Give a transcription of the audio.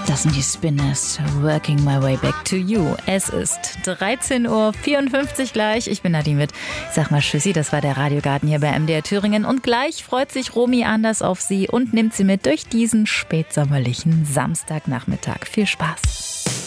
Das sind die Spinners, Working My Way Back to You. Es ist 13:54 Uhr gleich. Ich bin Nadine Witt. Ich sag mal Tschüssi, das war der Radiogarten hier bei MDR Thüringen. Und gleich freut sich Romy Anders auf Sie und nimmt Sie mit durch diesen spätsommerlichen Samstagnachmittag. Viel Spaß.